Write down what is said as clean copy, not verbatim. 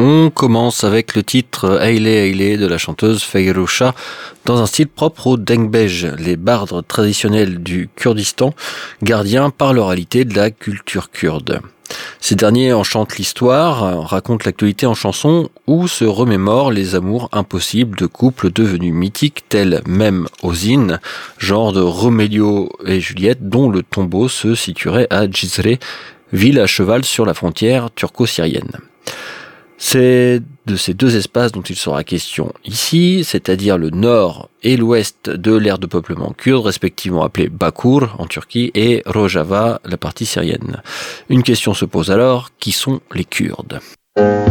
On commence avec le titre Eyle Eyle de la chanteuse Feyrousha dans un style propre aux Dengbej, les bardes traditionnels du Kurdistan, gardiens par l'oralité de la culture kurde. Ces derniers en chantent l'histoire, racontent l'actualité en chanson ou se remémorent les amours impossibles de couples devenus mythiques tels Mem Ozin, genre de Roméo et Juliette dont le tombeau se situerait à Cizre, ville à cheval sur la frontière turco-syrienne. C'est de ces deux espaces dont il sera question ici, c'est-à-dire le nord et l'ouest de l'aire de peuplement kurde, respectivement appelée Bakur en Turquie et Rojava, la partie syrienne. Une question se pose alors, qui sont les Kurdes ?